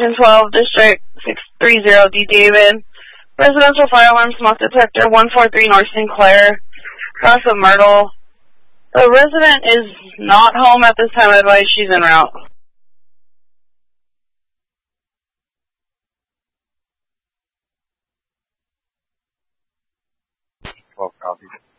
1012, District 630, D. David. Residential fire alarm smoke detector 143 North Sinclair, across of Myrtle. The resident is not home at this time. Advise she's en route. 12 copies.